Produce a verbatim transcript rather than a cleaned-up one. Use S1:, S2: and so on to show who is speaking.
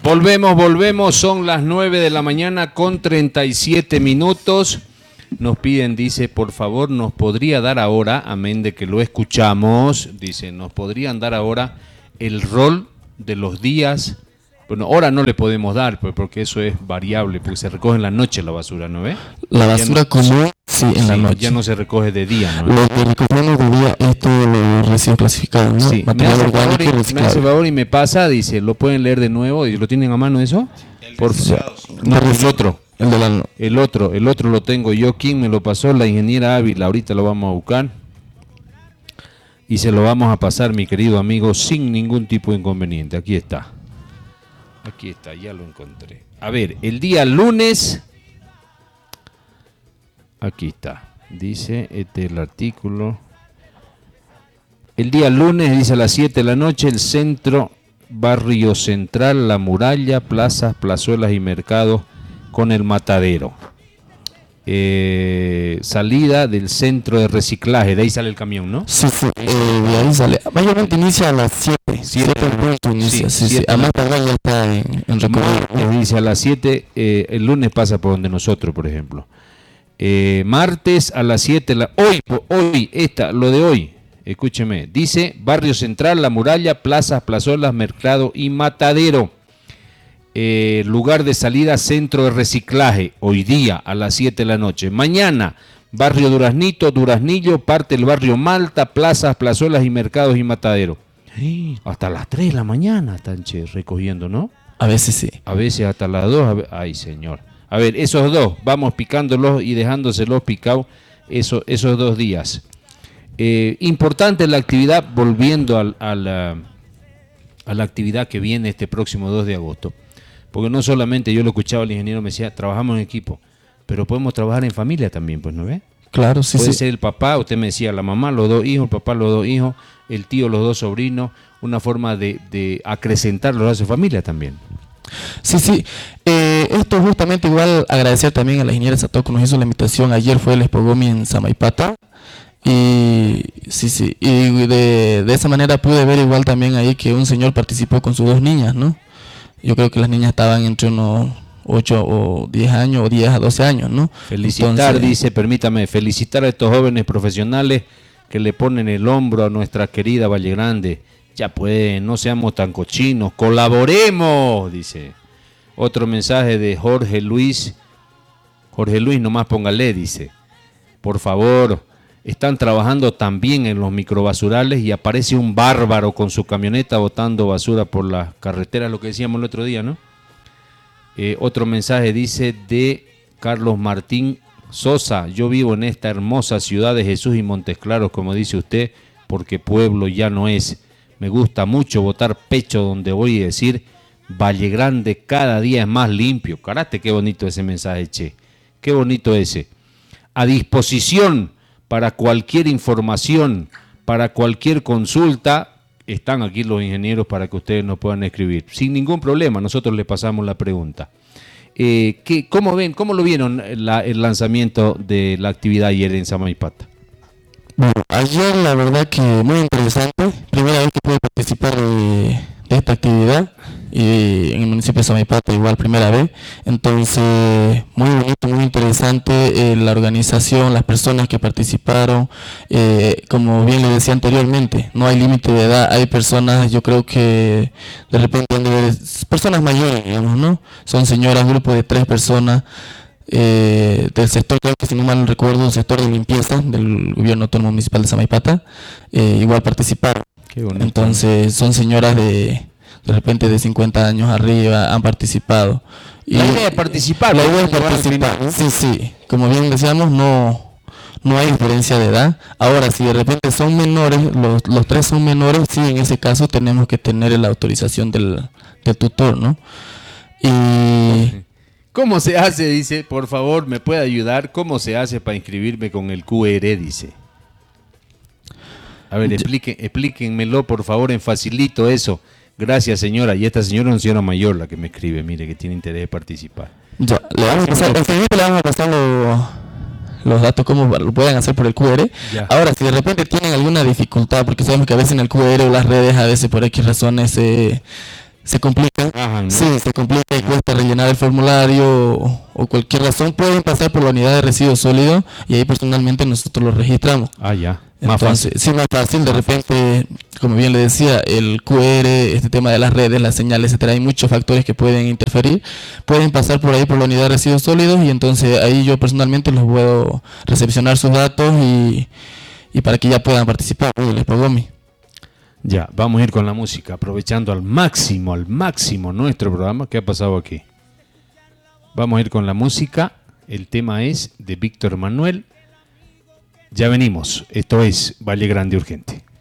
S1: Volvemos, volvemos, son las nueve de la mañana con treinta y siete minutos. Nos piden, dice, por favor, nos podría dar ahora, amén de que lo escuchamos, dice, nos podrían dar ahora el rol de los días. Bueno, ahora no le podemos dar, pues, porque eso es variable, porque se recoge en la noche la basura, ¿no ve?
S2: La basura
S1: no,
S2: común, sí, en
S1: sí,
S2: la noche.
S1: Ya no se recoge de día, ¿no?
S2: Lo que recogemos de día es todo lo recién clasificado, ¿no?
S1: Sí, me hace, favor y, me hace favor y me pasa, dice, ¿lo pueden leer de nuevo? ¿Y lo tienen a mano eso? Por favor. No, el otro.
S2: El, de la...
S1: el otro, el otro lo tengo yo. ¿Quién me lo pasó? La ingeniera Ávila. Ahorita lo vamos a buscar. Y se lo vamos a pasar, mi querido amigo, sin ningún tipo de inconveniente. Aquí está. Aquí está, ya lo encontré. A ver, el día lunes. Aquí está. Dice, este es el artículo. El día lunes, dice a las siete de la noche, el centro, barrio central, la muralla, plazas, plazuelas y mercados con el matadero. Eh, salida del centro de reciclaje, de ahí sale el camión, ¿no?
S2: Sí, sí, eh, de ahí sale. Mayormente inicia a las siete. siete inicia, sí, sí, sí. A más tardar ya está en, en recorrido.
S1: Dice a las siete, eh, el lunes pasa por donde nosotros, por ejemplo. Eh, martes a las siete, la, hoy, hoy, esta, lo de hoy, escúcheme, dice barrio central, la muralla, plazas, plazuelas, mercado y matadero. Eh, lugar de salida, centro de reciclaje, hoy día a las siete de la noche. Mañana, barrio Duraznito, Duraznillo, parte del barrio Malta, plazas, plazuelas y mercados y matadero. Sí, hasta las tres de la mañana están che, recogiendo, ¿no?
S2: A veces sí.
S1: A veces hasta las dos. Ay, señor. A ver, esos dos, vamos picándolos y dejándoselos picados eso, esos dos días. Eh, importante la actividad, volviendo al, a, la, a la actividad que viene este próximo dos de agosto. Porque no solamente yo lo escuchaba, el ingeniero me decía, trabajamos en equipo, pero podemos trabajar en familia también, pues, ¿no ve?
S2: Claro, sí,
S1: Puede
S2: sí.
S1: ser el papá, usted me decía, la mamá, los dos hijos, el papá, los dos hijos, el tío, los dos sobrinos, una forma de, de acrecentarlo a su familia también.
S2: Sí, sí. Eh, esto justamente igual agradecer también a la ingeniera Sato que nos hizo la invitación. Ayer fue el Expogomi en Samaipata. Y sí, sí. Y de, de esa manera pude ver igual también ahí que un señor participó con sus dos niñas, ¿no? Yo creo que las niñas estaban entre unos ocho o diez años, o diez a doce años, ¿no?
S1: Felicitar,
S2: Entonces,
S1: dice, permítame, felicitar a estos jóvenes profesionales que le ponen el hombro a nuestra querida Valle Grande. Ya pues, no seamos tan cochinos, colaboremos, dice. Otro mensaje de Jorge Luis. Jorge Luis, nomás póngale, dice. Por favor, están trabajando también en los microbasurales y aparece un bárbaro con su camioneta botando basura por las carreteras, lo que decíamos el otro día, ¿no? Eh, otro mensaje dice de Carlos Martín Sosa. Yo vivo en esta hermosa ciudad de Jesús y Montes Claros, como dice usted, porque pueblo ya no es. Me gusta mucho botar pecho donde voy y decir, Valle Grande cada día es más limpio. Carate, qué bonito ese mensaje, che. Qué bonito ese. A disposición para cualquier información, para cualquier consulta, están aquí los ingenieros para que ustedes nos puedan escribir. Sin ningún problema, nosotros les pasamos la pregunta. Eh, ¿qué, ¿Cómo ven, cómo lo vieron la, el lanzamiento de la actividad ayer en Samaipata?
S2: Bueno, ayer la verdad que muy interesante. Primera vez que pude participar de, de esta actividad y en el municipio de Samaipata igual primera vez. Entonces muy bonito, muy interesante eh, la organización, las personas que participaron. Eh, como bien le decía anteriormente, no hay límite de edad. Hay personas, yo creo que de repente han de ver personas mayores, digamos, ¿no? Son señoras, un grupo de tres personas. Eh, del sector, creo que si no mal no recuerdo, un sector de limpieza del gobierno autónomo municipal de Samaipata, eh, igual participaron.
S1: Qué bonito.
S2: Entonces son señoras de de repente de cincuenta años arriba, han participado. Y
S1: la idea es participar.
S2: La idea es participar, sí, sí. Como bien decíamos, no, no hay diferencia de edad. Ahora, si de repente son menores, los, los tres son menores, sí, en ese caso tenemos que tener la autorización del, del tutor, ¿no? Y...
S1: ¿Cómo se hace? Dice, por favor, ¿me puede ayudar? ¿Cómo se hace para inscribirme con el Q R? Dice. A ver, expliquen, explíquenmelo, por favor, en facilito eso. Gracias, señora. Y esta señora es una señora mayor la que me escribe, mire, que tiene interés de participar.
S2: Ya, le vamos a pasar, le vamos a pasar los, los datos, cómo lo pueden hacer por el Q R. Ya. Ahora, si de repente tienen alguna dificultad, porque sabemos que a veces en el Q R o las redes, a veces por X razones, eh, se complica,
S1: Ajá, ¿no?
S2: sí, se complica y cuesta rellenar el formulario o, o cualquier razón, pueden pasar por la unidad de residuos sólidos y ahí personalmente nosotros lo registramos.
S1: Ah, ya. Más
S2: Entonces,
S1: fácil.
S2: sí, más fácil, de repente, como bien le decía, el Q R, este tema de las redes, las señales, etcétera, hay muchos factores que pueden interferir, pueden pasar por ahí por la unidad de residuos sólidos y entonces ahí yo personalmente los puedo recepcionar sus datos y, y para que ya puedan participar, ¿no? Les pago a mí.
S1: Ya, vamos a ir con la música, aprovechando al máximo, al máximo nuestro programa. ¿Qué ha pasado aquí? Vamos a ir con la música. El tema es de Víctor Manuel. Ya venimos. Esto es Valle Grande Urgente.